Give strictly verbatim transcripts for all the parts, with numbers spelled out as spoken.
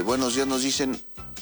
buenos días, nos dicen,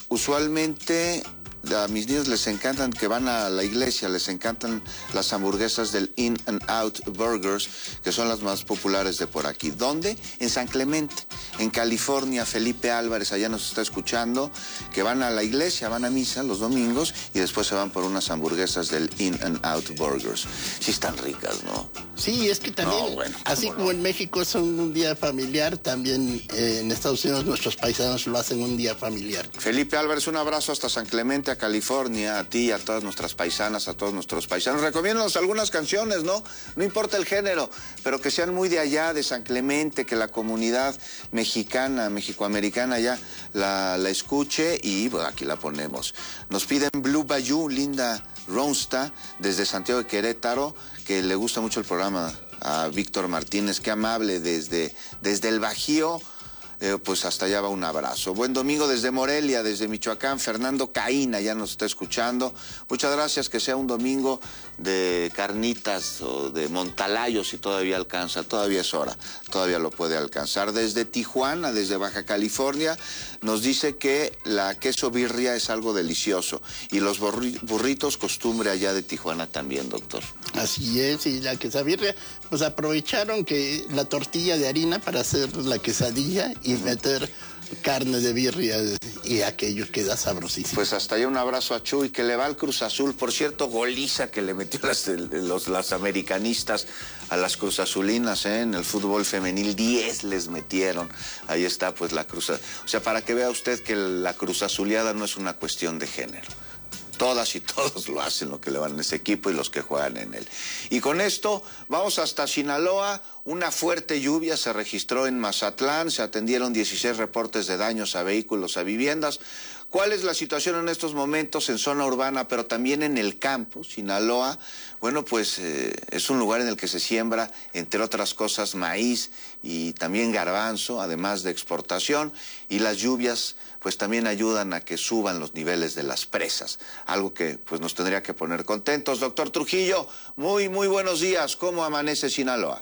usualmente a mis niños les encantan, que van a la iglesia, les encantan las hamburguesas del In and Out Burgers, que son las más populares de por aquí. ¿Dónde? En San Clemente, en California. Felipe Álvarez allá nos está escuchando, que van a la iglesia, van a misa los domingos y después se van por unas hamburguesas del In and Out Burgers. Sí están ricas, ¿no? Sí, es que también, no, bueno, así como no? En México es un día familiar, también eh, en Estados Unidos nuestros paisanos lo hacen un día familiar. Felipe Álvarez, un abrazo hasta San Clemente, a California, a ti, a todas nuestras paisanas, a todos nuestros paisanos. Recomiéndanos algunas canciones, ¿no? No importa el género, pero que sean muy de allá, de San Clemente, que la comunidad mexicana, mexicoamericana ya la, la escuche y bueno, aquí la ponemos. Nos piden Blue Bayou, Linda Ronsta, desde Santiago de Querétaro, que le gusta mucho el programa a Víctor Martínez, qué amable, desde, desde el Bajío. Eh, pues hasta allá va un abrazo. Buen domingo desde Morelia, desde Michoacán. Fernando Caína ya nos está escuchando. Muchas gracias, que sea un domingo de carnitas o de montalayos si todavía alcanza. Todavía es hora, todavía lo puede alcanzar. Desde Tijuana, desde Baja California, nos dice que la queso birria es algo delicioso. Y los burritos, costumbre allá de Tijuana también, doctor. Así es, y la quesabirria, pues aprovecharon que la tortilla de harina para hacer la quesadilla y meter carne de birria y aquello queda sabrosísimo. Pues hasta allá un abrazo a Chuy, que le va al Cruz Azul. Por cierto, goliza que le metió las, los, las americanistas a las Cruz Azulinas, ¿eh? En el fútbol femenil, diez les metieron. Ahí está pues la Cruz Azul. O sea, para que vea usted que la Cruz Azuleada no es una cuestión de género. Todas y todos lo hacen, lo que le van en ese equipo y los que juegan en él. Y con esto vamos hasta Sinaloa. Una fuerte lluvia se registró en Mazatlán. Se atendieron dieciséis reportes de daños a vehículos, a viviendas. ¿Cuál es la situación en estos momentos en zona urbana, pero también en el campo? Sinaloa, bueno, pues eh, es un lugar en el que se siembra, entre otras cosas, maíz y también garbanzo, además de exportación, y las lluvias pues también ayudan a que suban los niveles de las presas, algo que pues nos tendría que poner contentos. Doctor Trujillo, muy, muy buenos días. ¿Cómo amanece Sinaloa?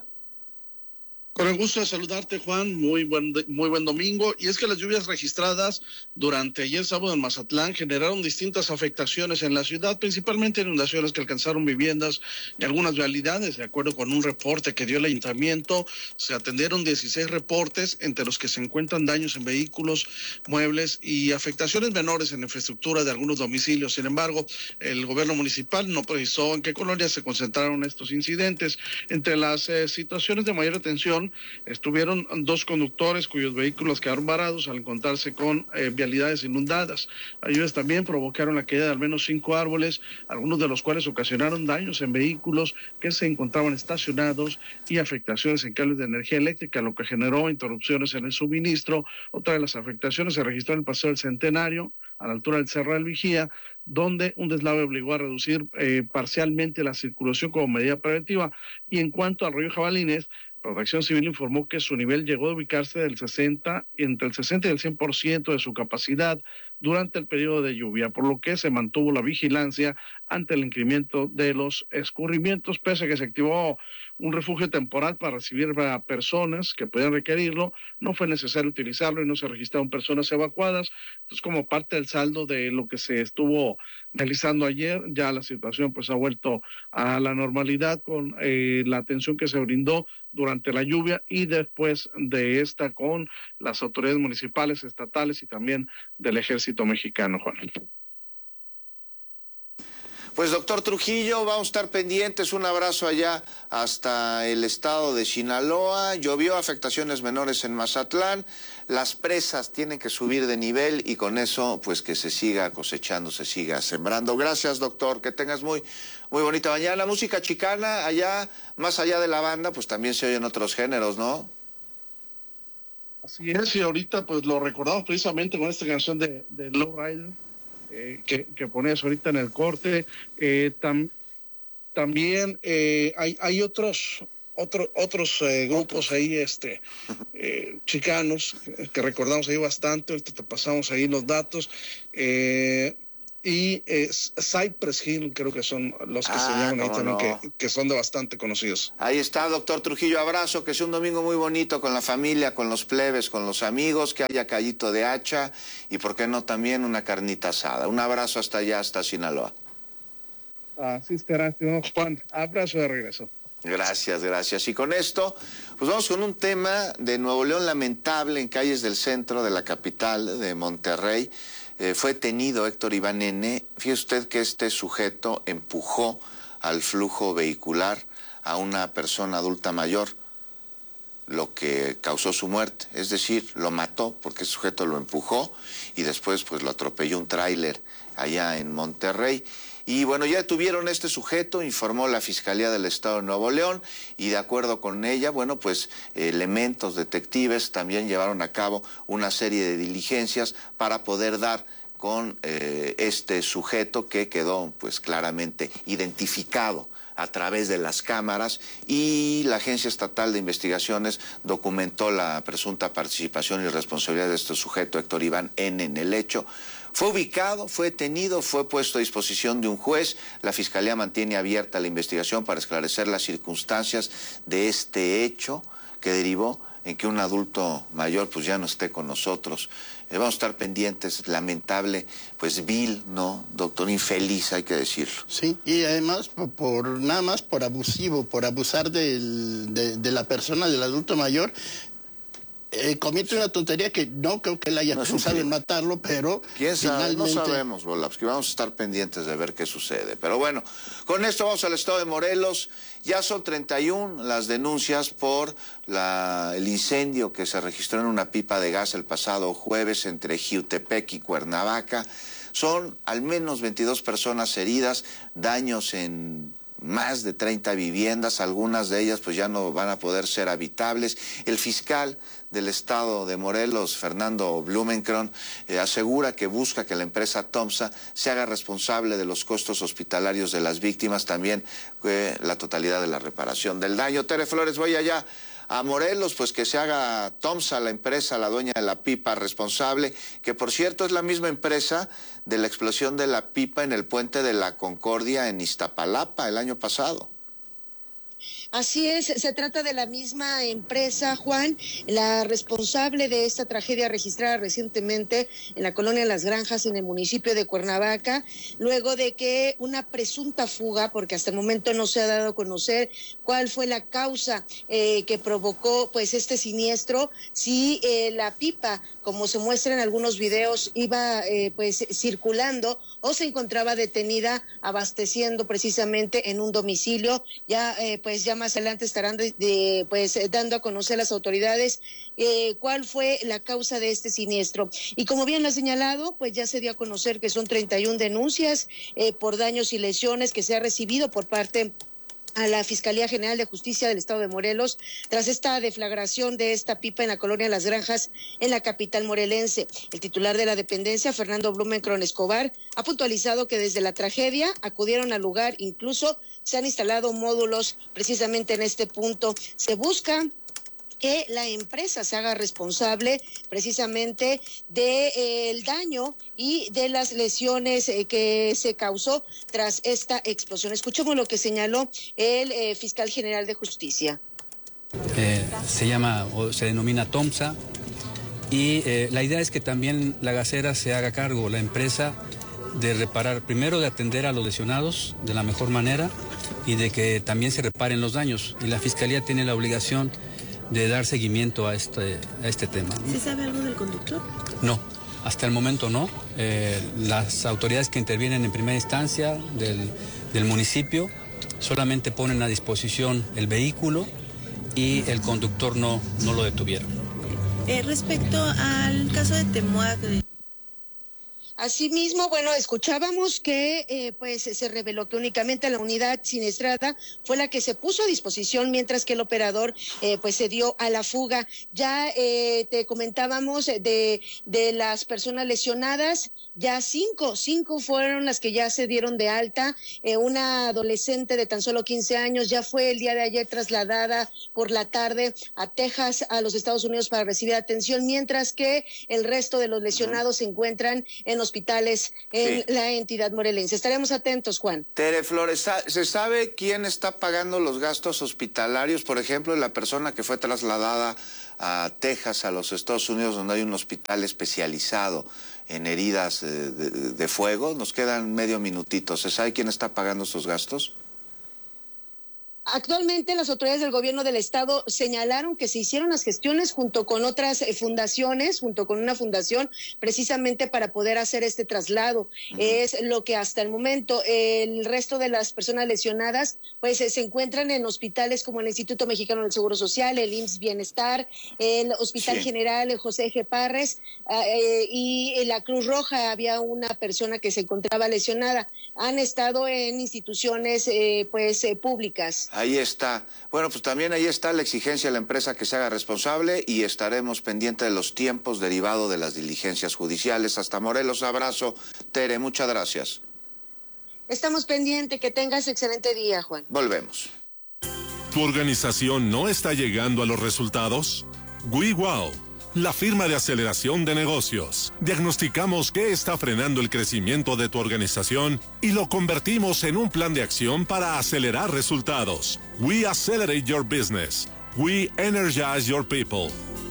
Con el gusto de saludarte, Juan, muy buen, muy buen domingo. Y es que las lluvias registradas durante ayer sábado en Mazatlán generaron distintas afectaciones en la ciudad, principalmente inundaciones que alcanzaron viviendas y algunas vialidades. De acuerdo con un reporte que dio el ayuntamiento, se atendieron dieciséis reportes, entre los que se encuentran daños en vehículos, muebles y afectaciones menores en la infraestructura de algunos domicilios. Sin embargo, el gobierno municipal no precisó en qué colonias se concentraron estos incidentes. Entre las eh, situaciones de mayor atención, estuvieron dos conductores cuyos vehículos quedaron varados al encontrarse con eh, vialidades inundadas. Las lluvias también provocaron la caída de al menos cinco árboles, algunos de los cuales ocasionaron daños en vehículos que se encontraban estacionados y afectaciones en cables de energía eléctrica, lo que generó interrupciones en el suministro. Otra de las afectaciones se registró en el Paseo del Centenario, a la altura del Cerro del Vigía, donde un deslave obligó a reducir eh, parcialmente la circulación como medida preventiva. Y en cuanto al río Jabalines, Protección Civil informó que su nivel llegó a ubicarse del sesenta, entre el sesenta y el cien por ciento de su capacidad durante el periodo de lluvia, por lo que se mantuvo la vigilancia ante el incremento de los escurrimientos, pese a que se activó un refugio temporal para recibir a personas que podían requerirlo. No fue necesario utilizarlo y no se registraron personas evacuadas. Entonces, como parte del saldo de lo que se estuvo realizando ayer, ya la situación pues ha vuelto a la normalidad con eh, la atención que se brindó durante la lluvia y después de esta con las autoridades municipales, estatales y también del Ejército Mexicano, Juan. Pues doctor Trujillo, vamos a estar pendientes. Un abrazo allá hasta el estado de Sinaloa. Llovió, afectaciones menores en Mazatlán. Las presas tienen que subir de nivel y con eso pues que se siga cosechando, se siga sembrando. Gracias, doctor, que tengas muy, muy bonita mañana. Música chicana, allá, más allá de la banda, pues también se oyen otros géneros, ¿no? Así es, y ahorita pues lo recordamos precisamente con esta canción de, de Lowrider. Eh, que, que pones ahorita en el corte. Eh, tam, también eh, hay, hay otros otro, otros eh, grupos ahí este eh, chicanos que recordamos ahí bastante. Ahorita te pasamos ahí los datos. Eh, y eh, Cypress Hill, creo que son los que ah, se llaman ahí también, no. que, que son de bastante conocidos. Ahí está, doctor Trujillo, abrazo, que sea un domingo muy bonito con la familia, con los plebes, con los amigos, que haya callito de hacha y por qué no también una carnita asada. Un abrazo hasta allá, hasta Sinaloa. Así estará, Juan, abrazo de regreso. Gracias, gracias. Y con esto, pues vamos con un tema de Nuevo León lamentable en calles del centro de la capital de Monterrey. Eh, fue detenido Héctor Iván N. Fíjese usted que este sujeto empujó al flujo vehicular a una persona adulta mayor, lo que causó su muerte. Es decir, lo mató porque ese sujeto lo empujó y después pues lo atropelló un tráiler allá en Monterrey. Y bueno, ya detuvieron a este sujeto, informó la Fiscalía del Estado de Nuevo León, y de acuerdo con ella, bueno, pues elementos detectives también llevaron a cabo una serie de diligencias para poder dar con eh, este sujeto que quedó pues claramente identificado a través de las cámaras, y la Agencia Estatal de Investigaciones documentó la presunta participación y responsabilidad de este sujeto, Héctor Iván N., en el hecho. Fue ubicado, fue detenido, fue puesto a disposición de un juez. La Fiscalía mantiene abierta la investigación para esclarecer las circunstancias de este hecho que derivó en que un adulto mayor pues ya no esté con nosotros. Eh, vamos a estar pendientes, lamentable, pues vil, ¿no? Doctor, infeliz, hay que decirlo. Sí, y además por, por nada más por abusivo, por abusar del, de, de la persona, del adulto mayor. Eh, comete una tontería que no creo que él haya no pensado en matarlo, pero ¿quién sabe? finalmente... No sabemos, Volapsky, vamos a estar pendientes de ver qué sucede. Pero bueno, con esto vamos al estado de Morelos. Ya son treinta y una las denuncias por la, el incendio que se registró en una pipa de gas el pasado jueves entre Jiutepec y Cuernavaca. Son al menos veintidós personas heridas, daños en más de treinta viviendas, algunas de ellas pues ya no van a poder ser habitables. El fiscal del estado de Morelos, Fernando Blumenkron, eh, asegura que busca que la empresa Tomsa se haga responsable de los costos hospitalarios de las víctimas, también eh, la totalidad de la reparación del daño. Tere Flores, voy allá a Morelos, pues que se haga Tomsa, la empresa, la dueña de la pipa, responsable, que por cierto es la misma empresa de la explosión de la pipa en el puente de la Concordia en Iztapalapa el año pasado. Así es, se trata de la misma empresa, Juan, la responsable de esta tragedia registrada recientemente en la colonia Las Granjas, en el municipio de Cuernavaca, luego de que una presunta fuga, porque hasta el momento no se ha dado a conocer cuál fue la causa eh, que provocó pues este siniestro, si eh, la pipa, como se muestra en algunos videos, iba eh, pues circulando o se encontraba detenida abasteciendo precisamente en un domicilio. Ya eh, pues ya más adelante estarán de, de, pues dando a conocer las autoridades eh, cuál fue la causa de este siniestro. Y como bien lo ha señalado, pues ya se dio a conocer que son treinta y una denuncias eh, por daños y lesiones que se ha recibido por parte a la Fiscalía General de Justicia del Estado de Morelos tras esta deflagración de esta pipa en la colonia Las Granjas en la capital morelense. El titular de la dependencia, Fernando Blumenkron Escobar, ha puntualizado que desde la tragedia acudieron al lugar, incluso se han instalado módulos precisamente en este punto. Se busca que la empresa se haga responsable precisamente del de, eh, daño y de las lesiones eh, que se causó tras esta explosión. Escuchemos lo que señaló el eh, fiscal general de justicia. Eh, se llama o se denomina Tomsa, y eh, la idea es que también la gasera se haga cargo, la empresa, de reparar, primero de atender a los lesionados de la mejor manera y de que también se reparen los daños. Y la fiscalía tiene la obligación de dar seguimiento a este, a este tema. ¿Se sabe algo del conductor? No, hasta el momento no. Eh, las autoridades que intervienen en primera instancia del, del municipio solamente ponen a disposición el vehículo y el conductor no, no lo detuvieron. Eh, respecto al caso de Temuac... De... Asimismo, bueno, escuchábamos que eh, pues se reveló que únicamente la unidad siniestrada fue la que se puso a disposición, mientras que el operador eh, pues se dio a la fuga. Ya eh, te comentábamos de, de las personas lesionadas, ya cinco, cinco fueron las que ya se dieron de alta. Eh, una adolescente de tan solo quince años ya fue el día de ayer trasladada por la tarde a Texas, a los Estados Unidos, para recibir atención, mientras que el resto de los lesionados se encuentran en hospitales en Sí. la entidad morelense. Estaremos atentos, Juan. Tere Flores, ¿se sabe quién está pagando los gastos hospitalarios? Por ejemplo, la persona que fue trasladada a Texas, a los Estados Unidos, donde hay un hospital especializado en heridas de, de, de fuego. Nos quedan medio minutito. ¿Se sabe quién está pagando esos gastos? Actualmente las autoridades del gobierno del estado señalaron que se hicieron las gestiones junto con otras eh, fundaciones, junto con una fundación, precisamente para poder hacer este traslado. Uh-huh. Es lo que hasta el momento el resto de las personas lesionadas pues eh, se encuentran en hospitales como el Instituto Mexicano del Seguro Social, el I M S S Bienestar, el Hospital sí. General José G. Parres eh, y la Cruz Roja. Había una persona que se encontraba lesionada. Han estado en instituciones eh, pues eh, públicas. Ahí está. Bueno, pues también ahí está la exigencia de la empresa que se haga responsable y estaremos pendientes de los tiempos derivados de las diligencias judiciales. Hasta Morelos, abrazo. Tere, muchas gracias. Estamos pendientes. Que tengas excelente día, Juan. Volvemos. ¿Tu organización no está llegando a los resultados? WeWow, la firma de aceleración de negocios. Diagnosticamos qué está frenando el crecimiento de tu organización y lo convertimos en un plan de acción para acelerar resultados. We accelerate your business. We energize your people.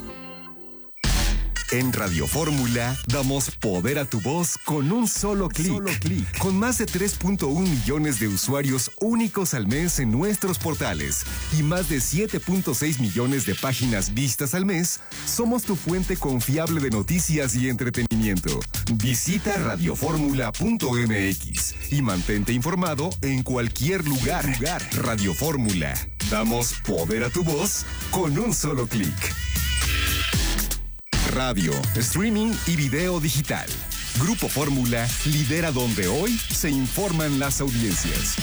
En Radio Fórmula damos poder a tu voz con un solo clic. Con más de tres punto uno millones de usuarios únicos al mes en nuestros portales y más de siete punto seis millones de páginas vistas al mes, somos tu fuente confiable de noticias y entretenimiento. Visita radioformula punto m x y mantente informado en cualquier lugar. Radio Fórmula. Damos poder a tu voz con un solo clic. Radio, streaming y video digital. Grupo Fórmula lidera donde hoy se informan las audiencias.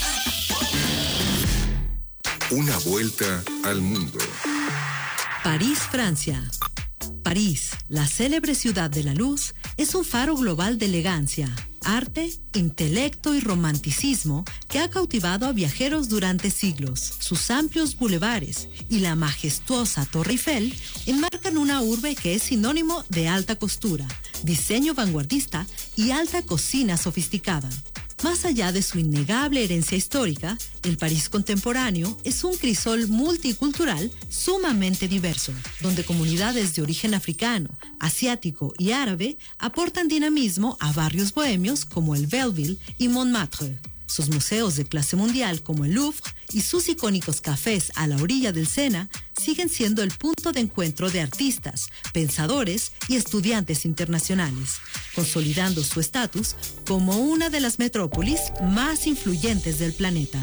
Una vuelta al mundo. París, Francia. París, la célebre ciudad de la luz, es un faro global de elegancia, arte, intelecto y romanticismo que ha cautivado a viajeros durante siglos. Sus amplios bulevares y la majestuosa Torre Eiffel enmarcan una urbe que es sinónimo de alta costura, diseño vanguardista y alta cocina sofisticada. Más allá de su innegable herencia histórica, el París contemporáneo es un crisol multicultural sumamente diverso, donde comunidades de origen africano, asiático y árabe aportan dinamismo a barrios bohemios como el Belleville y Montmartre. Sus museos de clase mundial como el Louvre y sus icónicos cafés a la orilla del Sena siguen siendo el punto de encuentro de artistas, pensadores y estudiantes internacionales, consolidando su estatus como una de las metrópolis más influyentes del planeta.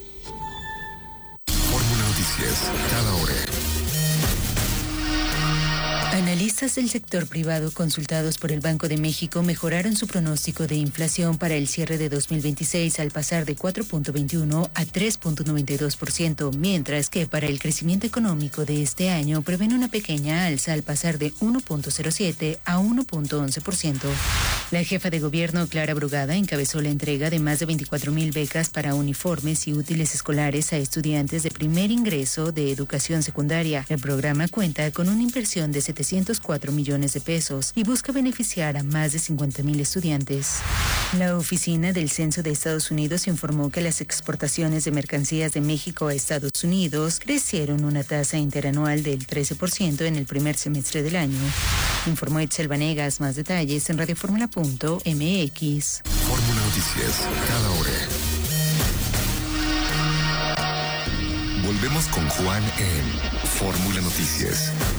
Fórmula Noticias, cada hora. Analistas del sector privado consultados por el Banco de México mejoraron su pronóstico de inflación para el cierre de dos mil veintiséis al pasar de cuatro punto veintiuno a tres punto noventa y dos por ciento, mientras que para el crecimiento económico de este año prevén una pequeña alza al pasar de uno punto cero siete a uno punto once por ciento. La jefa de gobierno, Clara Brugada, encabezó la entrega de más de veinticuatro mil becas para uniformes y útiles escolares a estudiantes de primer ingreso de educación secundaria. El programa cuenta con una inversión de setecientos cuatro millones de pesos y busca beneficiar a más de cincuenta mil estudiantes. La Oficina del Censo de Estados Unidos informó que las exportaciones de mercancías de México a Estados Unidos crecieron una tasa interanual del trece por ciento en el primer semestre del año. Informó Itzel Vanegas. Más detalles en radioformula punto m x. Fórmula Noticias, cada hora. Volvemos con Juan en Fórmula Noticias.